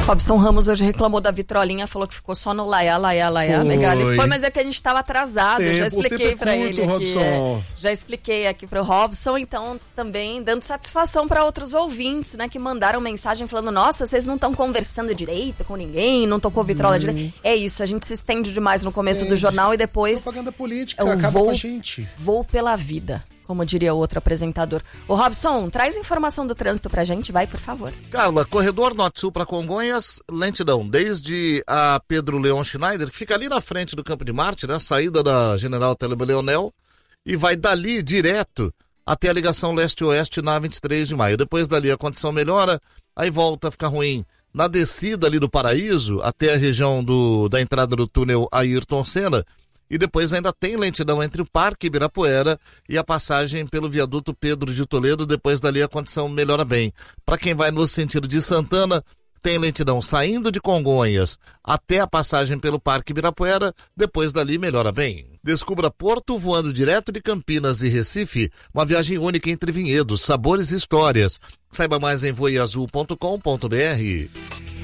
Robson Ramos hoje reclamou da vitrolinha, falou que ficou só no laiá. Legal, ele foi, mas é que a gente estava atrasado. Já expliquei para ele aqui. Já expliquei aqui para o Robson, então também dando satisfação para outros ouvintes, né, que mandaram mensagem falando: nossa, vocês não estão conversando direito com ninguém, não tocou vitrola direito. É isso, a gente se estende demais no começo do jornal e depois. Propaganda política, acaba com a gente. Vou pela vida, como diria o outro apresentador. Ô Robson, traz informação do trânsito pra gente, vai, por favor. Carla, corredor Norte-Sul para Congonhas, lentidão, desde a Pedro Leon Schneider, que fica ali na frente do Campo de Marte, né, saída da General Telebo Leonel, e vai dali direto até a ligação leste-oeste na 23 de maio. Depois dali a condição melhora, aí volta a ficar ruim na descida ali do Paraíso, até a região da entrada do túnel Ayrton Senna. E depois ainda tem lentidão entre o Parque Ibirapuera e a passagem pelo viaduto Pedro de Toledo. Depois dali a condição melhora bem. Para quem vai no sentido de Santana, tem lentidão saindo de Congonhas até a passagem pelo Parque Ibirapuera. Depois dali melhora bem. Descubra Porto voando direto de Campinas e Recife. Uma viagem única entre vinhedos, sabores e histórias. Saiba mais em voeazul.com.br.